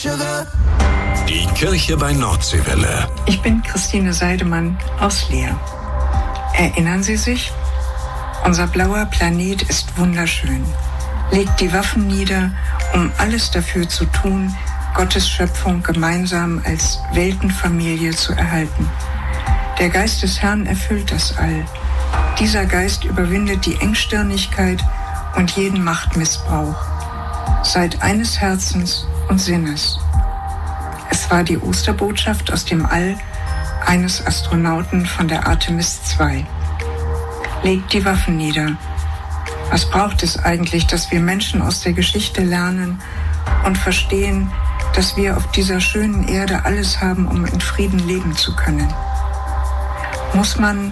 Die Kirche bei Nordseewelle. Ich bin Christine Seidemann aus Leer. Erinnern Sie sich? Unser blauer Planet ist wunderschön. Legt die Waffen nieder, um alles dafür zu tun, Gottes Schöpfung gemeinsam als Weltenfamilie zu erhalten. Der Geist des Herrn erfüllt das All. Dieser Geist überwindet die Engstirnigkeit und jeden Machtmissbrauch. Seid eines Herzens und Sinnes. Es war die Osterbotschaft aus dem All eines Astronauten von der Artemis II. Legt die Waffen nieder. Was braucht es eigentlich, dass wir Menschen aus der Geschichte lernen und verstehen, dass wir auf dieser schönen Erde alles haben, um in Frieden leben zu können? Muss man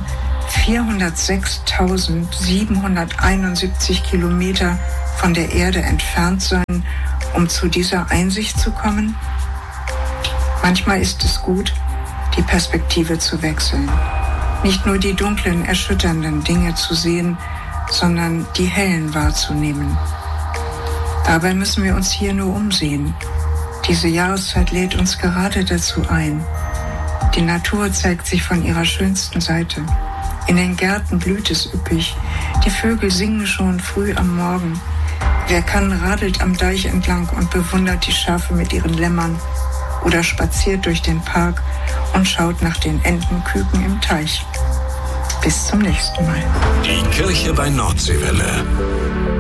406.771 Kilometer von der Erde entfernt sein, um zu dieser Einsicht zu kommen? Manchmal ist es gut, die Perspektive zu wechseln. Nicht nur die dunklen, erschütternden Dinge zu sehen, sondern die hellen wahrzunehmen. Dabei müssen wir uns hier nur umsehen. Diese Jahreszeit lädt uns gerade dazu ein. Die Natur zeigt sich von ihrer schönsten Seite. In den Gärten blüht es üppig. Die Vögel singen schon früh am Morgen. Wer kann, radelt am Deich entlang und bewundert die Schafe mit ihren Lämmern oder spaziert durch den Park und schaut nach den Entenküken im Teich. Bis zum nächsten Mal. Die Kirche bei Nordseewelle.